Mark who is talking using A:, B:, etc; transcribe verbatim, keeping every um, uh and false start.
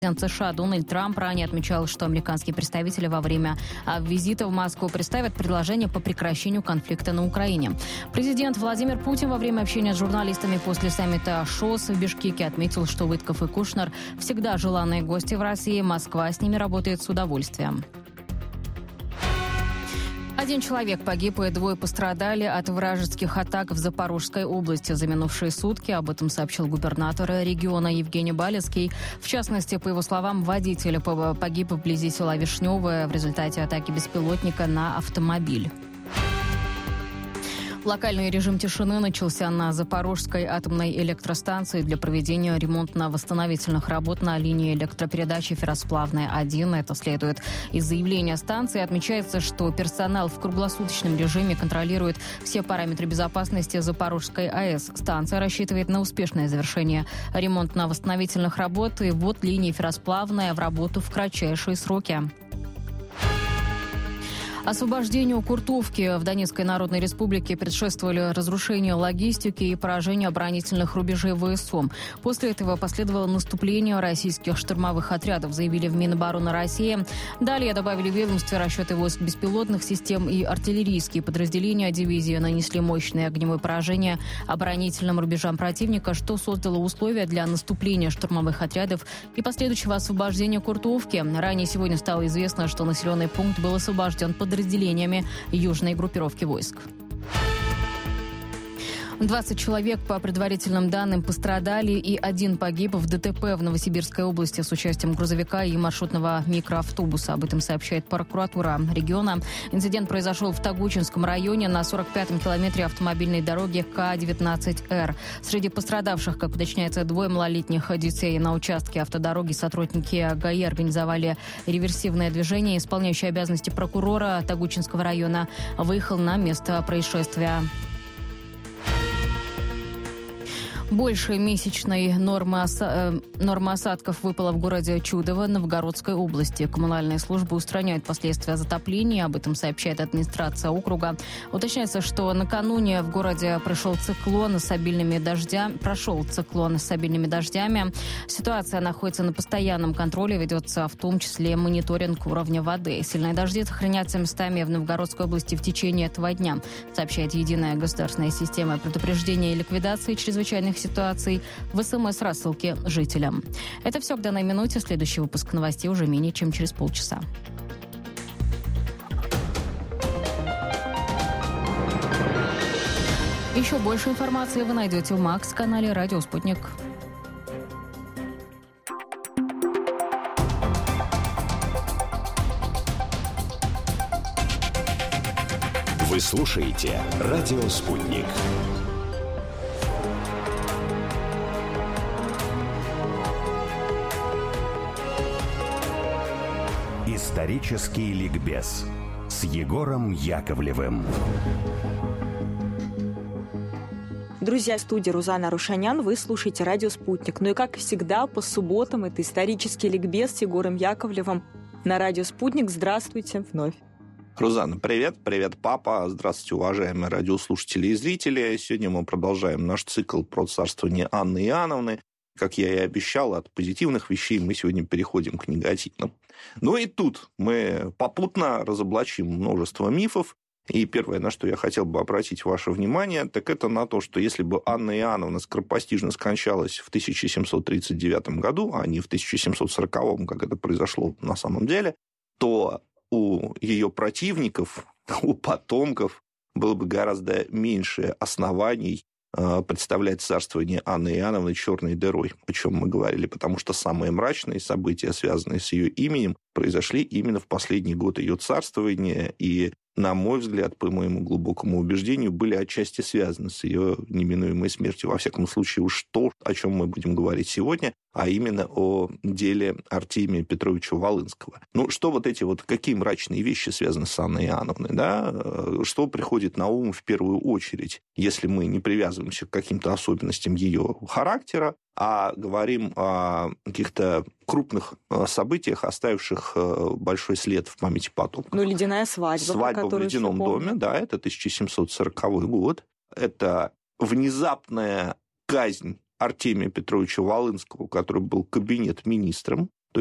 A: Президент США Дональд Трамп ранее отмечал, что американские представители во время визита в Москву представят предложение по прекращению конфликта на Украине. Президент Владимир Путин во время общения с журналистами после саммита ШОС в Бишкеке отметил, что Витков и Кушнер всегда желанные гости в России. Москва с ними работает с удовольствием. Один человек погиб и двое пострадали от вражеских атак в Запорожской области за минувшие сутки. Об этом сообщил губернатор региона Евгений Балецкий. В частности, по его словам, водитель погиб вблизи села Вишневое в результате атаки беспилотника на автомобиль. Локальный режим тишины начался на Запорожской атомной электростанции для проведения ремонтно-восстановительных работ на линии электропередачи Ферросплавная-один. Это следует из заявления станции. Отмечается, что персонал в круглосуточном режиме контролирует все параметры безопасности Запорожской АЭС. Станция рассчитывает на успешное завершение ремонтно-восстановительных работ и ввод линии Ферросплавная в работу в кратчайшие сроки. Освобождению Куртовки в Донецкой Народной Республике предшествовали разрушение логистики и поражение оборонительных рубежей ВСУ. После этого последовало наступление российских штурмовых отрядов, заявили в Минобороны России. Далее добавили в ведомстве расчеты войск беспилотных систем и артиллерийские подразделения дивизии нанесли мощное огневое поражение оборонительным рубежам противника, что создало условия для наступления штурмовых отрядов и последующего освобождения Куртовки. Ранее сегодня стало известно, что населенный пункт был освобожден под подразделениями южной группировки войск. двадцать человек, по предварительным данным, пострадали и один погиб в ДТП в Новосибирской области с участием грузовика и маршрутного микроавтобуса. Об этом сообщает прокуратура региона. Инцидент произошел в Тогучинском районе на сорок пятом километре автомобильной дороги К девятнадцать Р. Среди пострадавших, как уточняется, двое малолетних детей. На участке автодороги сотрудники ГАИ организовали реверсивное движение. Исполняющий обязанности прокурора Тогучинского района выехал на место происшествия. Больше месячной нормы, оса... нормы осадков выпало в городе Чудово Новгородской области. Коммунальные службы устраняют последствия затопления. Об этом сообщает администрация округа. Уточняется, что накануне в городе прошел циклон с обильными дождями. Прошел циклон с обильными дождями. Ситуация находится на постоянном контроле. Ведется в том числе мониторинг уровня воды. Сильные дожди сохранятся местами в Новгородской области в течение этого дня, сообщает Единая государственная система предупреждения и ликвидации чрезвычайных ситуаций в СМС-рассылке жителям. Это все к данной минуте. Следующий выпуск новостей уже менее чем через полчаса. Еще больше информации вы найдете в Макс-канале «Радио Спутник».
B: Вы слушаете «Радио Спутник». Исторический ликбез с Егором Яковлевым.
C: Друзья, в студии Рузана Рушанян, вы слушаете «Радио Спутник». Ну и как всегда, по субботам это исторический ликбез с Егором Яковлевым на «Радио Спутник». Здравствуйте вновь.
D: Рузана, привет. Привет, папа. Здравствуйте, уважаемые радиослушатели и зрители. Сегодня мы продолжаем наш цикл про царствование Анны Иоанновны. Как я и обещал, от позитивных вещей мы сегодня переходим к негативным. Ну и тут мы попутно разоблачим множество мифов. И первое, на что я хотел бы обратить ваше внимание, так это на то, что если бы Анна Иоанновна скоропостижно скончалась в тысяча семьсот тридцать девятом году, а не в тысяча семьсот сороковом, как это произошло на самом деле, то у ее противников, у потомков было бы гораздо меньше оснований представлять царствование Анны Иоанновны черной дырой, о чем мы говорили, потому что самые мрачные события, связанные с ее именем, произошли именно в последний год ее царствования, и, на мой взгляд, по моему глубокому убеждению, были отчасти связаны с ее неминуемой смертью. Во всяком случае, уж то, о чем мы будем говорить сегодня, а именно о деле Артемия Петровича Волынского. Ну, что вот эти вот, какие мрачные вещи связаны с Анной Иоанновной, да? Что приходит на ум в первую очередь, если мы не привязываемся к каким-то особенностям ее характера, а говорим о каких-то крупных событиях, оставивших большой след в памяти потомков.
C: Ну, ледяная свадьба.
D: Свадьба в ледяном доме, да, это тысяча семьсот сороковой год. Это внезапная казнь Артемия Петровича Волынского, который был кабинет-министром,